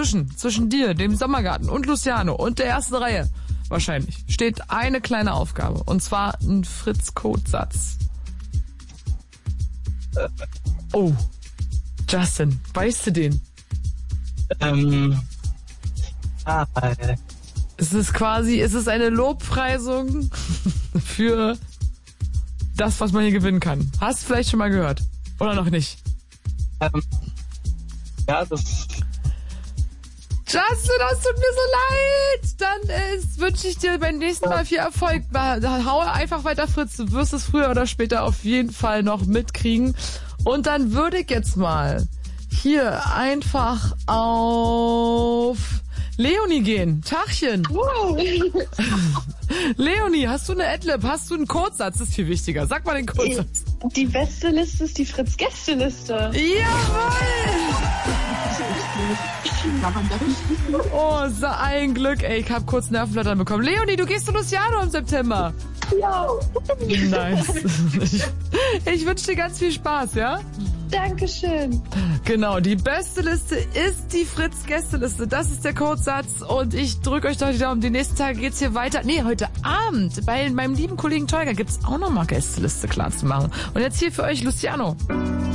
zwischen dir, dem Sommergarten und Luciano und der ersten Reihe wahrscheinlich steht eine kleine Aufgabe. Und zwar ein Fritz-Codesatz. Oh, Justin, weißt du den? Es ist eine Lobpreisung für das, was man hier gewinnen kann. Hast du vielleicht schon mal gehört? Oder noch nicht? Ja, das... Justin, das tut mir so leid. Dann wünsche ich dir beim nächsten Mal viel Erfolg. Hau einfach weiter, Fritz. Du wirst es früher oder später auf jeden Fall noch mitkriegen. Und dann würde ich jetzt mal hier einfach auf Leonie gehen. Tachchen. Leonie, hast du eine Adlib? Hast du einen Codesatz? Das ist viel wichtiger. Sag mal den Codesatz. Die beste Liste ist die Fritz-Gästeliste. Jawohl! Oh, so ein Glück. Ey, ich hab kurz Nervenflattern bekommen. Leonie, du gehst zu Luciano im September. Ja. Nice. Ich wünsche dir ganz viel Spaß, ja? Dankeschön. Genau, die beste Liste ist die Fritz-Gästeliste. Das ist der Codesatz und ich drücke euch doch die Daumen. Die nächsten Tage geht's hier weiter. Nee, heute Abend bei meinem lieben Kollegen Teuger gibt's auch nochmal Gästeliste klar zu machen. Und jetzt hier für euch Luciano.